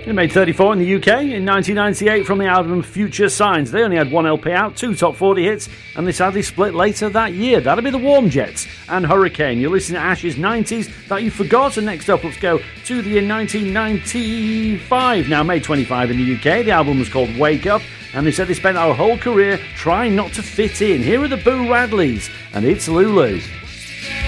It made 34 in the UK in 1998 from the album Future Signs. They only had one LP out, 2 top 40 hits, and they sadly split later that year. That'll be the Warm Jets and Hurricane. You're listening to Ash's 90s That You Forgot. And next up, let's go to the year 1995. Now, made 25 in the UK. The album was called Wake Up, and they said they spent our whole career trying not to fit in. Here are the Boo Radleys, and it's Lulu.